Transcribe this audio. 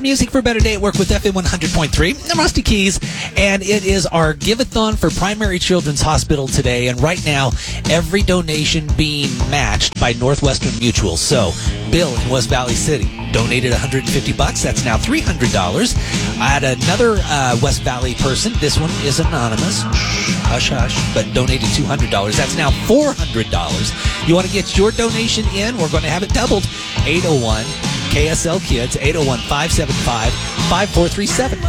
music for a better day at work with FM 100.3. I'm Rusty Keys, and it is our Give-a-thon for Primary Children's Hospital today. And right now, every donation being matched by Northwestern Mutual. So, Bill in West Valley City donated $150. That's now $300. I had another West Valley person. This one is anonymous. Hush, hush. But donated $200. That's now $400. You want to get your donation in? We're going to have it doubled. 801 KSL Kids, 801-575-5437.